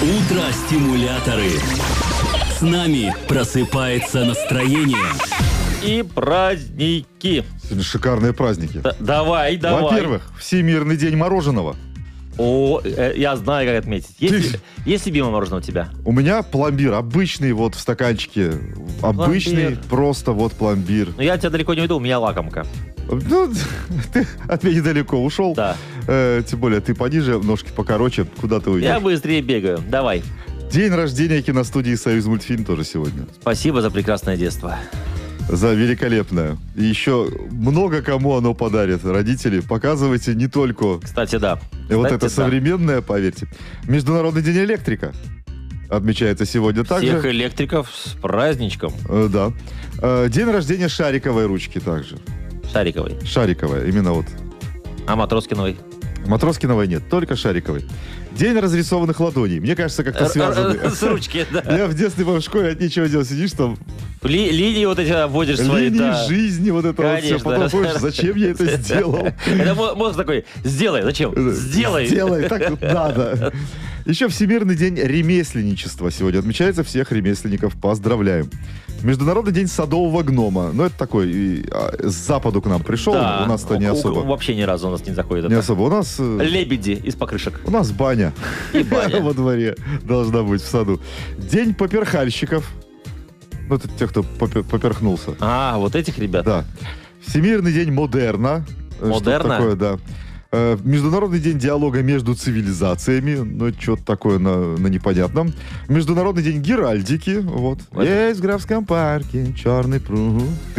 Утро-стимуляторы. С нами просыпается настроение. И праздники. Сегодня шикарные праздники. Давай. Во-первых, Всемирный день мороженого. О, я знаю, как отметить. Есть любимое мороженое у тебя? У меня пломбир, обычный вот в стаканчике. Обычный, просто вот пломбир. Но я тебя далеко не уйду, у меня лакомка. Ну, ты от меня недалеко ушел. Да. Тем более, ты пониже, ножки покороче. Куда ты уйдешь? Я быстрее бегаю. Давай. День рождения киностудии «Союзмультфильм» тоже сегодня. Спасибо за прекрасное детство. За великолепное. И еще много кому оно подарит. Родители, показывайте не только... Кстати, да. Вот это современное, поверьте. Международный день электрика отмечается сегодня также. Всех электриков с праздничком. Да. День рождения шариковой ручки также. Шариковой. Шариковая, именно вот. А Матроскиновой? Матроскиновой нет, только шариковой. День разрисованных ладоней. Мне кажется, как-то связаны. С ручки, да. Я в детстве в школе от нечего делать. Сидишь там... Линии вот эти обводишь свои, линии да. жизни, вот это вот все. Потом помнишь, зачем я это сделал? Это мозг такой, сделай, зачем? Сделай. Сделай, так вот надо. Еще Всемирный день ремесленничества сегодня отмечается. Всех ремесленников поздравляем. Международный день садового гнома. Ну, это такой, с западу к нам пришел. Да. У нас-то не особо. Вообще ни разу у нас не заходит. Не особо. У нас... Лебеди из покрышек. У нас баня. И баня. Во дворе должна быть в саду. День поперхальщиков. Ну, это те, кто поперхнулся. А, вот этих ребят. Да. Всемирный день модерна. Модерна? Что такое, да. Международный день диалога между цивилизациями. Ну, что-то такое на непонятном. Международный день геральдики. Вот. Есть в Графском парке черный пруд.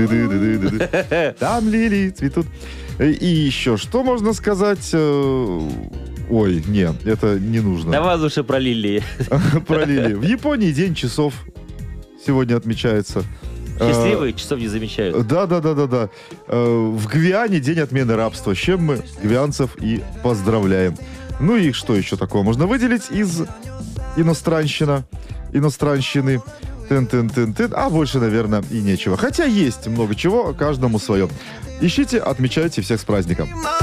Там лилии цветут. И еще, что можно сказать... Ой, нет, это не нужно. Давай лучше про лилии. Про лилии. В Японии день часов сегодня отмечается. Счастливые часов не замечают. Да. В Гвиане день отмены рабства. С чем мы гвианцев и поздравляем. Ну и что еще такого можно выделить из иностранщины? Тын-тын-тын-тын. А больше, наверное, и нечего. Хотя есть много чего, каждому свое. Ищите, отмечайте, всех с праздником.